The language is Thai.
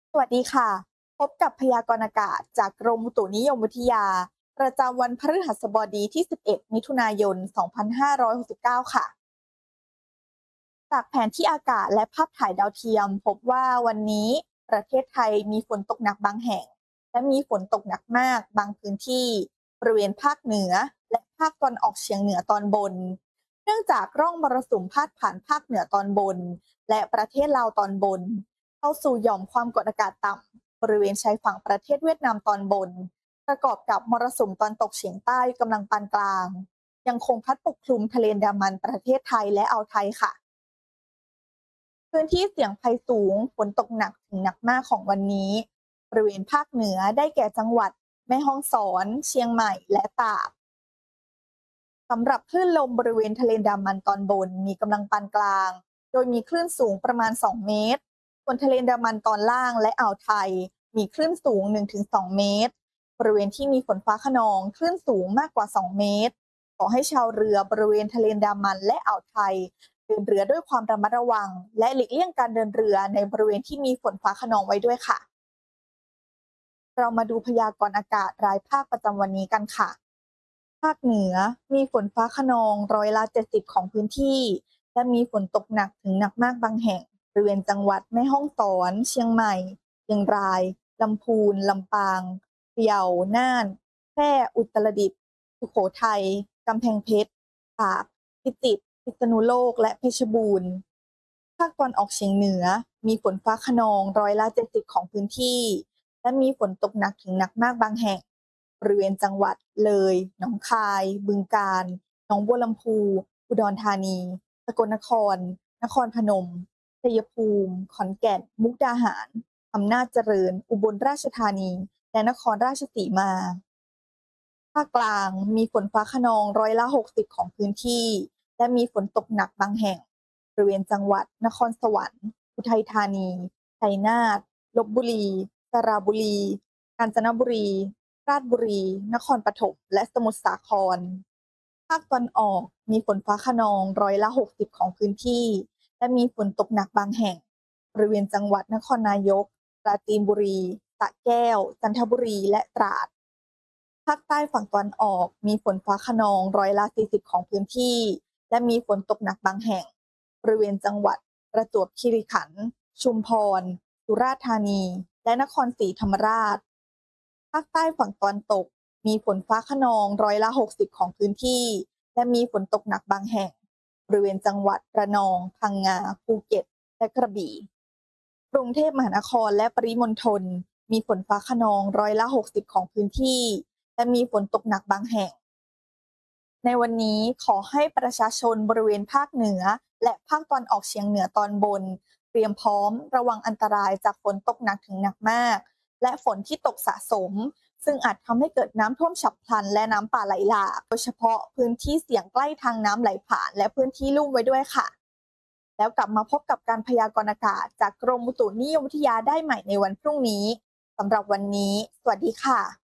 สวัสดีค่ะพบกับพยากรณ์อากาศจากกรมอุตุนิยมวิทยาประจำวันพฤหัสบดีที่ 11 มิถุนายน 2569 ค่ะจากแผนที่อากาศและภาพถ่ายดาวเทียมพบว่าวันนี้ประเทศไทยมีฝนตกหนักบางแห่งและมีฝนตกหนักมากบางพื้นที่บริเวณภาคเหนือและภาคตะวันออกเฉียงเหนือตอนบนเนื่องจากร่องมรสุมพาดผ่านภาคเหนือตอนบนและประเทศลาวตอนบนเข้าสู่หย่อมความกดอากาศต่ำ บริเวณชายฝั่งประเทศเวียดนามตอนบนประกอบกับมรสุมตอนตกเฉียงใต้กำลังปานกลางยังคงพัดปกคลุมทะเลอันดามันประเทศไทยและอ่าวไทยค่ะพื้นที่เสี่ยงภัยสูงฝนตกหนักถึงหนักมากของวันนี้บริเวณภาคเหนือได้แก่จังหวัดแม่ฮ่องสอนเชียงใหม่และตากสำหรับคลื่นลมบริเวณทะเลอันดามันตอนบนมีกำลังปานกลางโดยมีคลื่นสูงประมาณ2เมตรส่วนทะเลอันดามันตอนล่างและอ่าวไทยมีคลื่นสูง1-2เมตรบริเวณที่มีฝนฟ้าคะนองคลื่นสูงมากกว่า2เมตรขอให้ชาวเรือบริเวณทะเลอันดามันและอ่าวไทยเดินเรือด้วยความระมัดระวังและหลีกเลี่ยงการเดินเรือในบริเวณที่มีฝนฟ้าคะนองไว้ด้วยค่ะเรามาดูพยากรณ์อากาศรายภาคประจำวันนี้กันค่ะ ภาคเหนือมีฝนฟ้าคะนอง70%ของพื้นที่และมีฝนตกหนักถึงหนักมากบางแห่งบริเวณจังหวัดแม่ฮ่องสอนเชียงใหม่เชียงรายลำพูนลำปางพะเยาน่านแพร่อุตรดิตถ์สุโขทัยกำแพงเพชรตากพิจิตรพิษณุโลกและเพชรบูรณ์ภาคตะวันออกเฉียงเหนือมีฝนฟ้าคะนอง70%ของพื้นที่และมีฝนตกหนักถึงหนักมากบางแห่ง บริเวณจังหวัดเลยหนองคาย บึงกาฬหนองบัวลำพู อุดรธานี สกลนคร นครพนมชัยภูมิ ขอนแก่น มุกดาหาร อำนาจเจริญ อุบลราชธานี และนครราชสีมา ภาคกลางมีฝนฟ้าคะนอง60%ของพื้นที่ และมีฝนตกหนักบางแห่ง บริเวณจังหวัดนครสวรรค์อุทัยธานีชัยนาทลพบุรีสระบุรี กาญจนบุรี ราชบุรี นครปฐมและสมุทรสาคร ภาคตะวันออกมีฝนฟ้าคะนอง60%ของพื้นที่ และมีฝนตกหนักบางแห่ง บริเวณจังหวัดนครนายกปราจีนบุรีสระแก้ว จันทบุรี และตราด ภาคใต้ฝั่งตะวันออกมีฝนฟ้าคะนอง40%ของพื้นที่ และมีฝนตกหนักบางแห่ง บริเวณจังหวัดประจวบคีรีขันธ์ชุมพรสุราษฎร์ธานี และนครศรีธรรมราช ภาคใต้ฝั่งตะวันตกมีฝนฟ้าคะนอง60%ของพื้นที่ และมีฝนตกหนักบางแห่ง บริเวณจังหวัดระนอง พังงา ภูเก็ต และกระบี่กรุงเทพมหานครและปริมณฑลมีฝนฟ้าคะนอง60%ของพื้นที่ และมีฝนตกหนักบางแห่ง ในวันนี้ขอให้ประชาชนบริเวณภาคเหนือและภาคตะวันออกเฉียงเหนือตอนบนเตรียมพร้อมระวังอันตรายจากฝนตกหนักถึงหนักมากและฝนที่ตกสะสมซึ่งอาจทำให้เกิดน้ำท่วมฉับพลันและน้ำป่าไหลหลากโดยเฉพาะพื้นที่เสี่ยงใกล้ทางน้ำไหลผ่านและพื้นที่ลุ่มไว้ด้วยค่ะแล้วกลับมาพบกับการพยากรณ์อากาศจากกรมอุตุนิยมวิทยาได้ใหม่ในวันพรุ่งนี้สำหรับวันนี้สวัสดีค่ะ